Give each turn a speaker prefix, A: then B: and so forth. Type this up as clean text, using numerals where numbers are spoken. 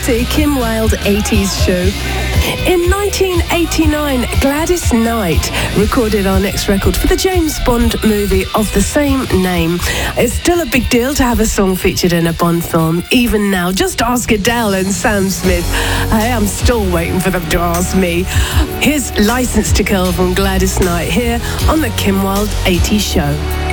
A: BBC Kim Wilde 80s show. In 1989, Gladys Knight recorded our next record for the James Bond movie of the same name. It's still a big deal to have a song featured in a Bond film, even now. Just ask Adele and Sam Smith. I am still waiting for them to ask me. Here's License to Kill from Gladys Knight here on the Kim Wilde 80s show.